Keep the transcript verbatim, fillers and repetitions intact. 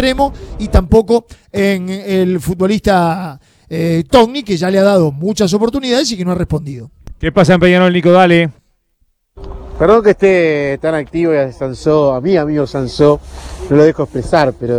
extremo y tampoco en el futbolista eh, Togni, que ya le ha dado muchas oportunidades y que no ha respondido. ¿Qué pasa en Peñarol, Nico? Dale. Perdón que esté tan activo y a Sansó, a mi amigo Sansó, no lo dejo expresar, pero